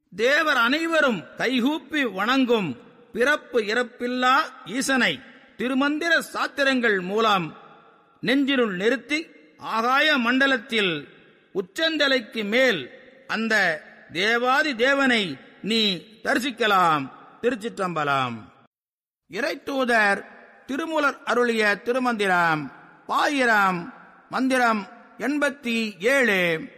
தேவர் அனைவரும் கைகூப்பி வணங்கும் பிறப்பு இறப்பில்லா ஈசனை திருமந்திர சாத்திரங்கள் மூலம் நெஞ்சினுள் நிறுத்தி ஆகாய மண்டலத்தில் உச்சந்தலைக்கு மேல் அந்த தேவாதி தேவனை நீ தரிசிக்கலாம். திருச்சிற்றம்பலம். இறைத்தூதர் திருமூலர் அருளிய திருமந்திரம் பாயிரம் மந்திரம் 87.